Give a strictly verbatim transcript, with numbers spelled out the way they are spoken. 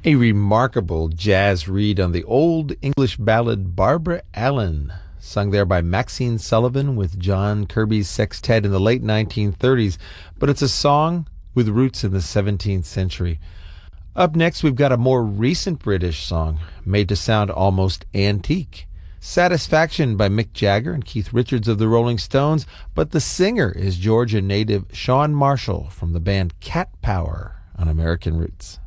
A remarkable jazz read on the old English ballad Barbara Allen, sung there by Maxine Sullivan with John Kirby's sextet in the late nineteen thirties, but it's a song with roots in the seventeenth century. Up next, we've got a more recent British song, made to sound almost antique. Satisfaction by Mick Jagger and Keith Richards of the Rolling Stones, but the singer is Georgia native Shawn Marshall from the band Cat Power on American Roots.